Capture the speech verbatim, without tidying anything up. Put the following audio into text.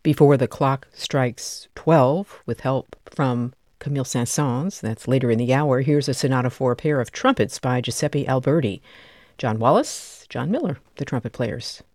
Before the Clock Strikes twelve, with help from Camille Saint-Saëns, that's later in the hour, here's a sonata for a pair of trumpets by Giuseppe Alberti. John Wallace, John Miller, the trumpet players.